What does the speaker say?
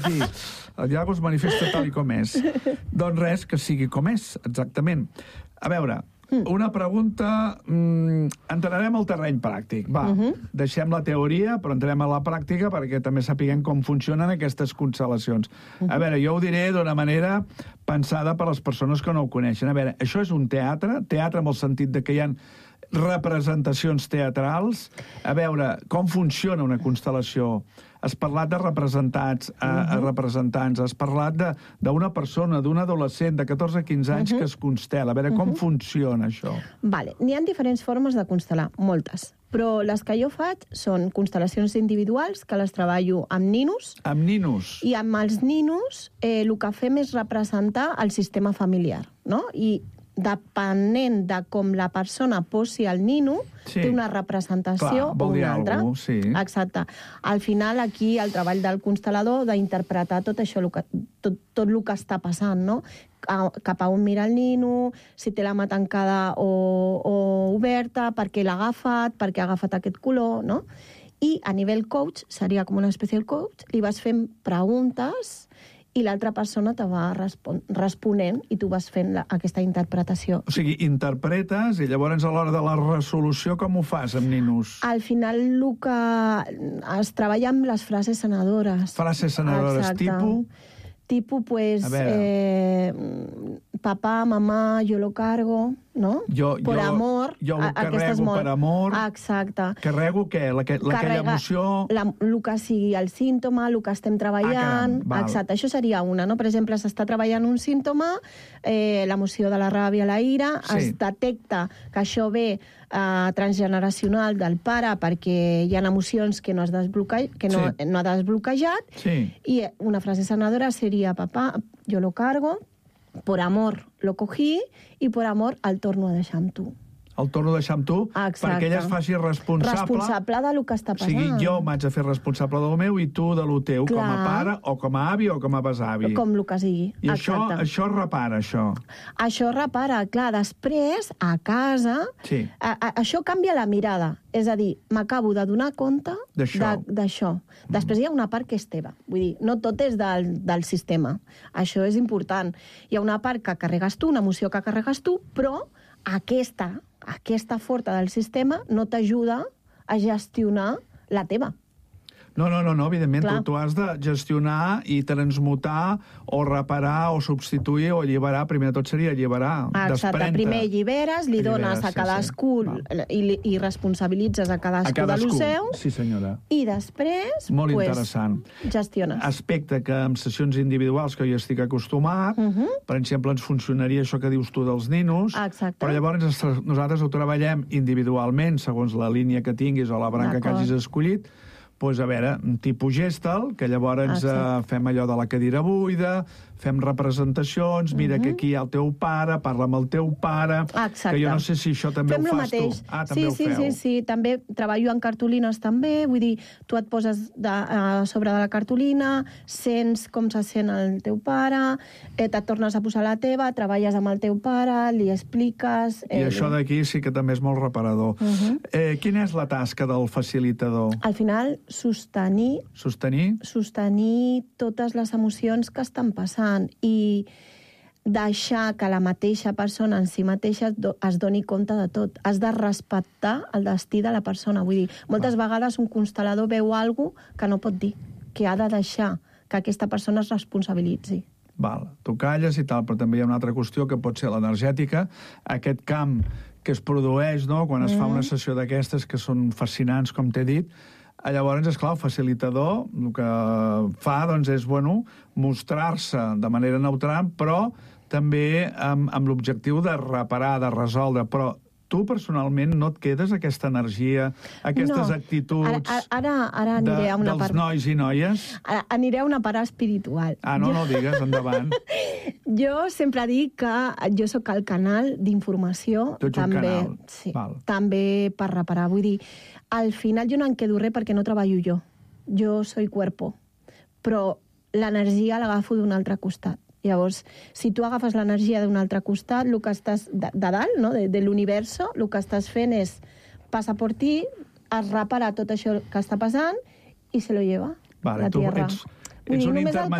Sí, el diàleg es manifesta tal i com és. Doncs res, que sigui com és, exactament. A veure, una pregunta... Entrarem al terreny pràctic. Va, deixem la teoria, però entrem a la pràctica perquè també sapiguem com funcionen aquestes constel·lacions. A veure, jo ho diré d'una manera pensada per les persones que no ho coneixen. A veure, això és un teatre amb el sentit de que hi ha representacions teatrals. A veure, com funciona una constel·lació? Has parlat de representants, has parlat d'una persona, d'un adolescent de 14-15 anys que es constel·la. A veure, com funciona això? Vale. N'hi ha diferents formes de constel·lar, moltes. Però les que jo faig són constel·lacions individuals, que les treballo amb ninos. Amb ninos? I amb els ninos el que fem és representar el sistema familiar, no? I depenent de com la persona posi el nino, té una representació o una altra. Sí. Exacte. Al final, aquí, el treball del constel·lador d'interpretar tot això, tot el que està passant, no? Cap a on mira el nino, si té la mà tancada o oberta, per què l'ha agafat, per què ha agafat aquest color, no? I a nivell coach, seria com una espècie de coach, li vas fent preguntes i l'altra persona te va responent i tu vas fent aquesta interpretació. O sigui, interpretes i llavors a l'hora de la resolució com ho fas amb ninos? Al final el que es treballa amb les frases sanadores. Frases sanadores, Tipo, pues, papá, mamá, yo lo cargo, ¿no? Por amor. Jo ho carrego per amor. Exacte. Carrego què? Aquella emoció? El que sigui el símptoma, el que estem treballant. Exacte, això seria una, no? Per exemple, s'està treballant un símptoma, l'emoció de la ràbia, la ira, es detecta que això ve transgeneracional del pare perquè hi ha emocions que no ha desbloquejat, i una frase sanadora seria: papá, yo lo cargo, por amor lo cogí y por amor el torno a deixar amb tu. El torno a deixar amb tu, perquè ella es faci responsable del que està passant. O sigui, jo m'haig de fer responsable del meu i tu de lo teu, com a pare, o com a avi, o com a besavi. Com el que sigui. I això repara, això. Això repara, clar. Després, a casa, això canvia la mirada. És a dir, m'acabo de donar compte d'això. Després hi ha una part que és teva. Vull dir, no tot és del sistema. Això és important. Hi ha una part que carregues tu, una emoció que carregues tu, però aquesta forta del sistema no t'ajuda a gestionar la teva. No, evidentment, tu has de gestionar i transmutar o reparar o substituir o alliberar. Primer de tot seria alliberar, desprendre. Primer alliberes, li dones a cadascú i responsabilitzes a cadascú de lo seu. Sí, senyora. I després, molt interessant. Gestiones. Aspecte que en sessions individuals que jo estic acostumat, per exemple, ens funcionaria això que dius tu dels ninos, però llavors nosaltres ho treballem individualment, segons la línia que tinguis o la branca que hagis escollit. Doncs, a veure, un tipus gestal, que llavors fem allò de la cadira buida, fem representacions, mira que aquí hi ha el teu pare, parla amb el teu pare, que jo no sé si això també ho fas tu. També ho feu. Sí, també treballo en cartolines també, vull dir, tu et poses a sobre de la cartolina, sents com se sent el teu pare, et tornes a posar la teva, treballes amb el teu pare, li expliques... I això d'aquí sí que també és molt reparador. Quina és la tasca del facilitador? Al final, sostenir totes les emocions que estan passant i deixar que la mateixa persona en si mateixa es doni compte de tot. Has de respectar el destí de la persona. Vull dir, moltes vegades un constel·lador veu alguna cosa que no pot dir, que ha de deixar que aquesta persona es responsabilitzi. Tu calles i tal, però també hi ha una altra qüestió que pot ser l'energètica, aquest camp que es produeix quan es fa una sessió d'aquestes que són fascinants, com t'he dit. Llavors, esclar, el facilitador el que fa és mostrar-se de manera neutral, però també amb l'objectiu de reparar, de resoldre. Però tu, personalment, no et quedes aquesta energia, aquestes actituds dels nois i noies? Aniré a una part espiritual. No digues, endavant. Jo sempre dic que jo sóc el canal d'informació. Tu ets un canal. Sí, també per reparar. Vull dir, al final jo no em quedo res perquè no treballo jo. Jo soy cuerpo. Però l'energia l'agafo d'un altre costat. Llavors, si tu agafes l'energia d'un altre costat, el que estàs de dalt, no? de l'universo, el que estàs fent és passar per ti, es repara tot això que està passant i se lo lleva la tierra. Vull dir, només el